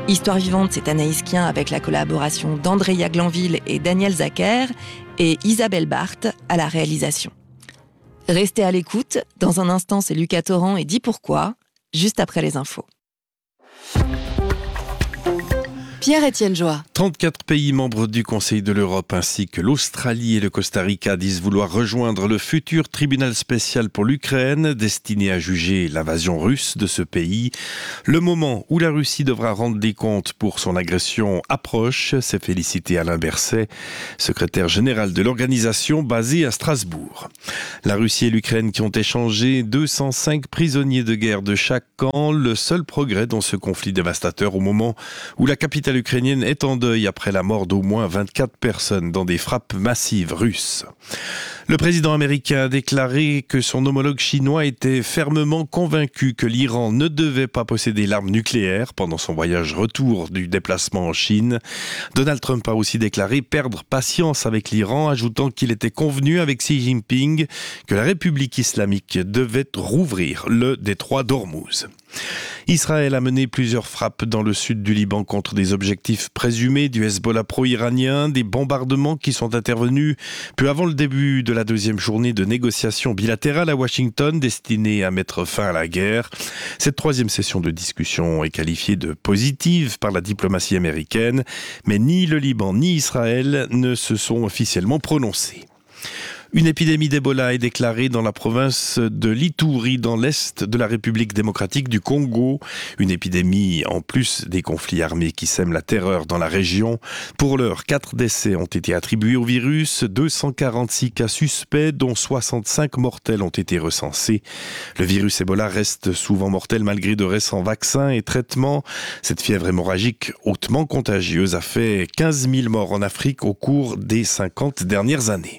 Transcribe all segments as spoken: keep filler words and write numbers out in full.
Histoire vivante, c'est Anaïs Kien avec la collaboration d'Andrea Glanville et Daniel Zacher et Isabelle Barthes à la réalisation. Restez à l'écoute, dans un instant c'est Lucas Torrent et Dis pourquoi, juste après les infos. Pierre-Étienne Joie. trente-quatre pays membres du Conseil de l'Europe ainsi que l'Australie et le Costa Rica disent vouloir rejoindre le futur tribunal spécial pour l'Ukraine destiné à juger l'invasion russe de ce pays. Le moment où la Russie devra rendre des comptes pour son agression approche, s'est félicité Alain Berset, secrétaire général de l'organisation basée à Strasbourg. La Russie et l'Ukraine qui ont échangé deux cent cinq prisonniers de guerre de chaque camp, le seul progrès dans ce conflit dévastateur au moment où la capitale ukrainienne est en deuil après la mort d'au moins vingt-quatre personnes dans des frappes massives russes. Le président américain a déclaré que son homologue chinois était fermement convaincu que l'Iran ne devait pas posséder l'arme nucléaire pendant son voyage retour du déplacement en Chine. Donald Trump a aussi déclaré perdre patience avec l'Iran, ajoutant qu'il était convenu avec Xi Jinping que la République islamique devait rouvrir le détroit d'Ormuz. Israël a mené plusieurs frappes dans le sud du Liban contre des objectifs présumés du Hezbollah pro-iranien, des bombardements qui sont intervenus peu avant le début de la deuxième journée de négociations bilatérales à Washington destinées à mettre fin à la guerre. Cette troisième session de discussion est qualifiée de positive par la diplomatie américaine, mais ni le Liban ni Israël ne se sont officiellement prononcés. Une épidémie d'Ebola est déclarée dans la province de l'Ituri, dans l'est de la République démocratique du Congo. Une épidémie en plus des conflits armés qui sèment la terreur dans la région. Pour l'heure, quatre décès ont été attribués au virus, deux cent quarante-six cas suspects, dont soixante-cinq mortels ont été recensés. Le virus Ebola reste souvent mortel malgré de récents vaccins et traitements. Cette fièvre hémorragique hautement contagieuse a fait quinze mille morts en Afrique au cours des cinquante dernières années.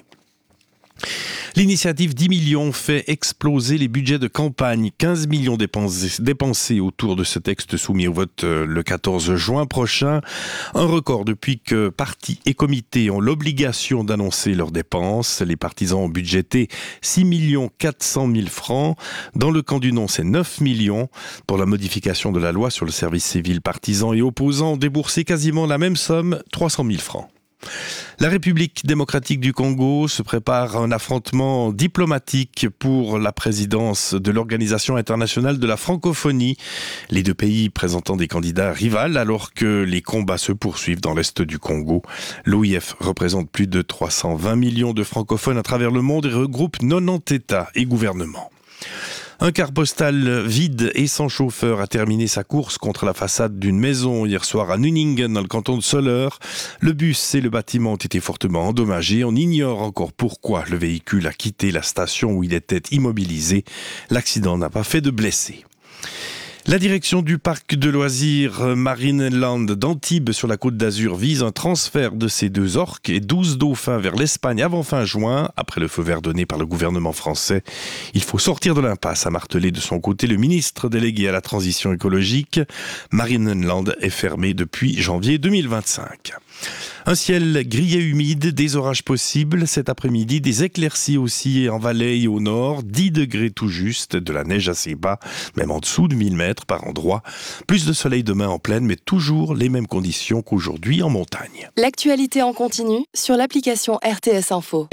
L'initiative dix millions fait exploser les budgets de campagne. quinze millions dépensés, dépensés autour de ce texte soumis au vote le quatorze juin prochain. Un record depuis que partis et comités ont l'obligation d'annoncer leurs dépenses. Les partisans ont budgété six millions quatre cent mille francs. Dans le camp du non, c'est neuf millions. Pour la modification de la loi sur le service civil, partisans et opposants ont déboursé quasiment la même somme, trois cent mille francs. La République démocratique du Congo se prépare à un affrontement diplomatique pour la présidence de l'Organisation internationale de la francophonie. Les deux pays présentant des candidats rivales alors que les combats se poursuivent dans l'est du Congo. L'O I F représente plus de trois cent vingt millions de francophones à travers le monde et regroupe quatre-vingt-dix États et gouvernements. Un car postal vide et sans chauffeur a terminé sa course contre la façade d'une maison hier soir à Nuningen dans le canton de Soleure. Le bus et le bâtiment ont été fortement endommagés. On ignore encore pourquoi le véhicule a quitté la station où il était immobilisé. L'accident n'a pas fait de blessés. La direction du parc de loisirs Marineland d'Antibes sur la Côte d'Azur vise un transfert de ces deux orques et douze dauphins vers l'Espagne avant fin juin, après le feu vert donné par le gouvernement français. Il faut sortir de l'impasse, a martelé de son côté le ministre délégué à la transition écologique. Marineland est fermé depuis janvier deux mille vingt-cinq. Un ciel gris et humide, des orages possibles cet après-midi, des éclaircies aussi en Valais et au nord, dix degrés tout juste, de la neige assez bas, même en dessous de mille mètres par endroit. Plus de soleil demain en plaine, mais toujours les mêmes conditions qu'aujourd'hui en montagne. L'actualité en continu sur l'application R T S Info.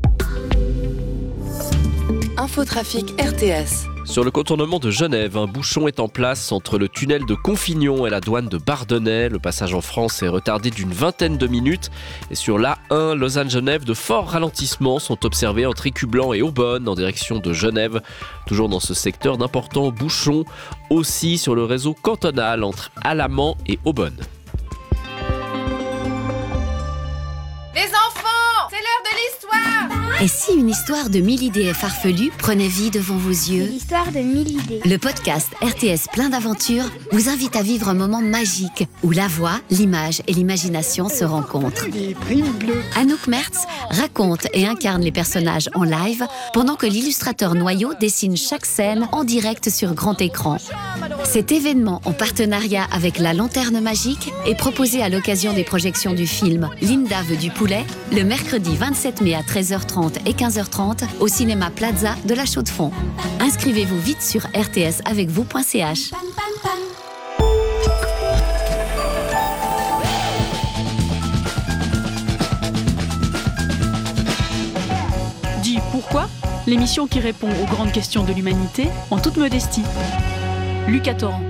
Infotrafic R T S. Sur le contournement de Genève, un bouchon est en place entre le tunnel de Confignon et la douane de Bardonnay. Le passage en France est retardé d'une vingtaine de minutes. Et sur l'A un, Lausanne-Genève, de forts ralentissements sont observés entre Écublanc et Aubonne en direction de Genève. Toujours dans ce secteur, d'importants bouchons aussi sur le réseau cantonal entre Alamand et Aubonne. Les enfants, c'est l'heure de l'histoire! Et si une histoire de mille idées farfelues prenait vie devant vos yeux ? C'est l'histoire de mille idées. Le podcast R T S plein d'aventures vous invite à vivre un moment magique où la voix, l'image et l'imagination se rencontrent. Des primes bleues. Anouk Mertz raconte et incarne les personnages en live pendant que l'illustrateur Noyau dessine chaque scène en direct sur grand écran. Cet événement en partenariat avec la Lanterne Magique est proposé à l'occasion des projections du film Linda veut du poulet le mercredi vingt-sept mai à treize heures trente et quinze heures trente au cinéma Plaza de la Chaux-de-Fonds. Inscrivez-vous vite sur r t s avec vous point c h. l'émission qui répond aux grandes questions de l'humanité en toute modestie. Lucas Torrent.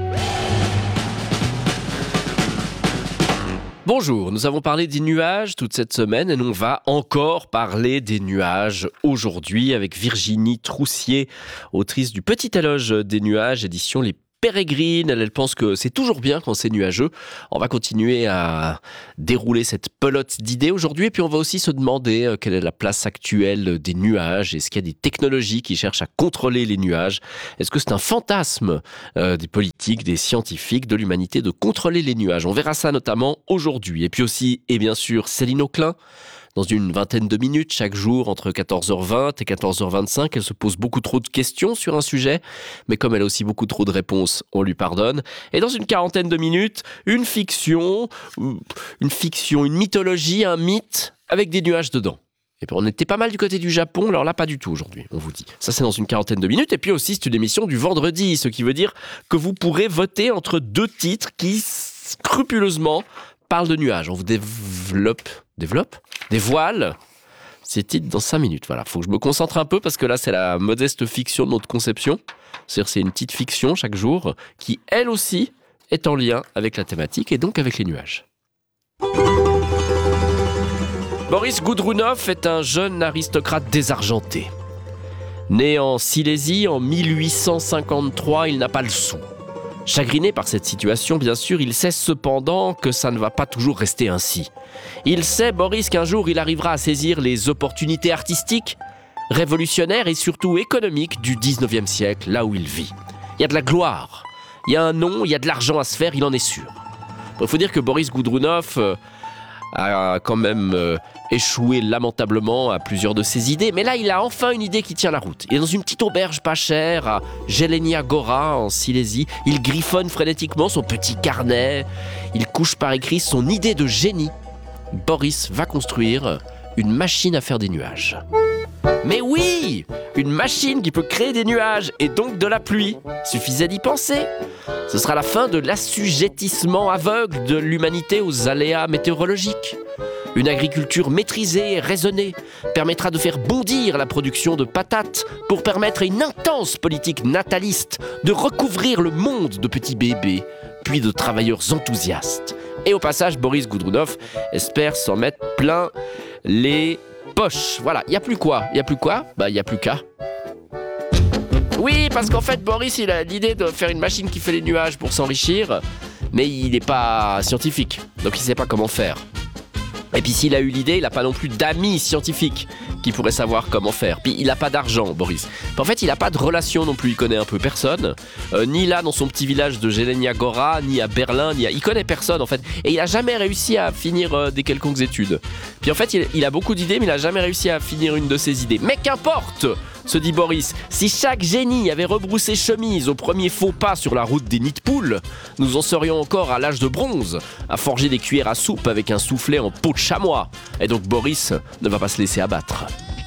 Bonjour, nous avons parlé des nuages toute cette semaine et on va encore parler des nuages aujourd'hui avec Virginie Troussier, autrice du Petit éloge des nuages, édition Les Pérégrines. Elle, elle pense que c'est toujours bien quand c'est nuageux. On va continuer à dérouler cette pelote d'idées aujourd'hui et puis on va aussi se demander quelle est la place actuelle des nuages. Est-ce qu'il y a des technologies qui cherchent à contrôler les nuages? Est-ce que c'est un fantasme euh, des politiques, des scientifiques, de l'humanité de contrôler les nuages? On verra ça notamment aujourd'hui. Et puis aussi, et bien sûr, Céline Auclin. Dans une vingtaine de minutes, chaque jour, entre quatorze heures vingt et quatorze heures vingt-cinq, elle se pose beaucoup trop de questions sur un sujet, mais comme elle a aussi beaucoup trop de réponses, on lui pardonne. Et dans une quarantaine de minutes, une fiction, une fiction, une mythologie, un mythe, avec des nuages dedans. Et puis on était pas mal du côté du Japon, alors là pas du tout aujourd'hui, on vous dit. Ça c'est dans une quarantaine de minutes, et puis aussi c'est une émission du vendredi, ce qui veut dire que vous pourrez voter entre deux titres qui, scrupuleusement, parlent de nuages. On vous développe... Développe Dévoile ces titres dans cinq minutes. Voilà, faut que je me concentre un peu parce que là, c'est la modeste fiction de notre conception. C'est-à-dire, c'est une petite fiction chaque jour qui, elle aussi, est en lien avec la thématique et donc avec les nuages. Boris Godunov est un jeune aristocrate désargenté. Né en Silésie en mille huit cent cinquante-trois, il n'a pas le sou. Chagriné par cette situation, bien sûr, il sait cependant que ça ne va pas toujours rester ainsi. Il sait, Boris, qu'un jour il arrivera à saisir les opportunités artistiques, révolutionnaires et surtout économiques du dix-neuvième siècle, là où il vit. Il y a de la gloire, il y a un nom, il y a de l'argent à se faire, il en est sûr. Il faut dire que Boris Godunov euh, a quand même euh, échoué lamentablement à plusieurs de ses idées, mais là il a enfin une idée qui tient la route. Il est dans une petite auberge pas chère à Jelenia Gora en Silésie, il griffonne frénétiquement son petit carnet, il couche par écrit son idée de génie. Boris va construire une machine à faire des nuages. Mais oui, une machine qui peut créer des nuages et donc de la pluie. Suffisait d'y penser. Ce sera la fin de l'assujettissement aveugle de l'humanité aux aléas météorologiques. Une agriculture maîtrisée et raisonnée permettra de faire bondir la production de patates pour permettre à une intense politique nataliste de recouvrir le monde de petits bébés, puis de travailleurs enthousiastes. Et au passage, Boris Godunov espère s'en mettre plein les poches. Voilà, il n'y a plus quoi Il n'y a plus quoi Bah, il n'y a plus qu'à. Oui, parce qu'en fait, Boris, il a l'idée de faire une machine qui fait les nuages pour s'enrichir, mais il n'est pas scientifique, donc il ne sait pas comment faire. Et puis s'il a eu l'idée, il n'a pas non plus d'amis scientifiques qui pourraient savoir comment faire. Puis il n'a pas d'argent, Boris. Puis en fait, il n'a pas de relation non plus, il connaît un peu personne. Euh, ni là, dans son petit village de Jelenia Gora, ni à Berlin, ni à... il connaît personne en fait. Et il n'a jamais réussi à finir euh, des quelconques études. Puis en fait, il, il a beaucoup d'idées, mais il n'a jamais réussi à finir une de ses idées. Mais qu'importe, se dit Boris, si chaque génie avait rebroussé chemise au premier faux pas sur la route des nids de poules, nous en serions encore à l'âge de bronze, à forger des cuillères à soupe avec un soufflet en peau de chamois. Et donc Boris ne va pas se laisser abattre.